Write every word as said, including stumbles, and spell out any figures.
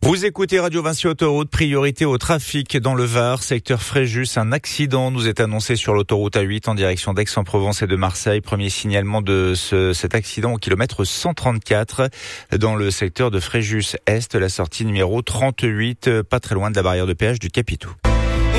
Vous écoutez Radio Vinci Autoroute, priorité au trafic dans le Var, secteur Fréjus. Un accident nous est annoncé sur l'autoroute A huit en direction d'Aix-en-Provence et de Marseille. Premier signalement de ce, cet accident au kilomètre cent trente-quatre dans le secteur de Fréjus Est, la sortie numéro trente-huit, pas très loin de la barrière de péage du Capitou.